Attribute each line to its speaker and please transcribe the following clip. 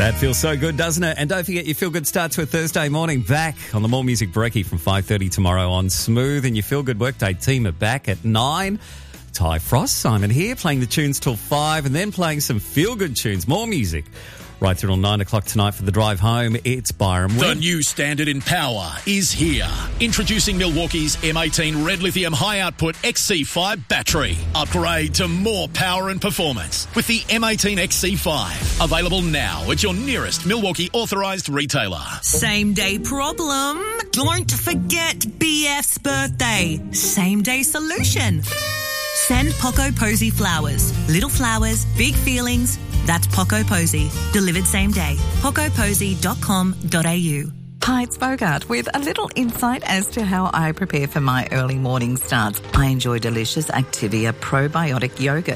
Speaker 1: That feels so good, doesn't it? And don't forget, your Feel Good starts with Thursday morning back on the More Music Brekkie from 5:30 tomorrow on Smooth. And your Feel Good Workday team are back at 9. Ty Frost, Simon here, playing the tunes till 5 and then playing some Feel Good tunes, more music. Right through till 9 o'clock tonight for the drive home, it's Byron Wynn.
Speaker 2: The new standard in power is here. Introducing Milwaukee's M18 Red Lithium High Output XC5 battery. Upgrade to more power and performance with the M18 XC5. Available now at your nearest Milwaukee authorised retailer.
Speaker 3: Same day problem? Don't forget BF's birthday. Same day solution. Send Poco Posy flowers. Little flowers, big feelings. That's Poco Posy. Delivered same day. pocoposy.com.au.
Speaker 4: Hi, it's Bogart with a little insight as to how I prepare for my early morning starts. I enjoy delicious Activia probiotic yogurt.